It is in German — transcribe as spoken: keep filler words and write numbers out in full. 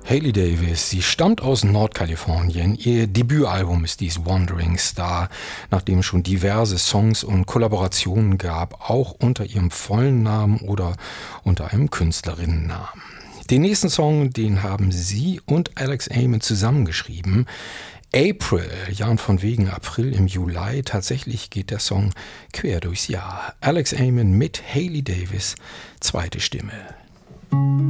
Hailey Davis, sie stammt aus Nordkalifornien. Ihr Debütalbum ist dies Wandering Star, nachdem es schon diverse Songs und Kollaborationen gab, auch unter ihrem vollen Namen oder unter einem Künstlerinnennamen. Den nächsten Song, den haben sie und Alex Aimen zusammengeschrieben. April, ja und von wegen April im Juli, tatsächlich geht der Song quer durchs Jahr. Alex Aimen mit Hailey Davis, zweite Stimme.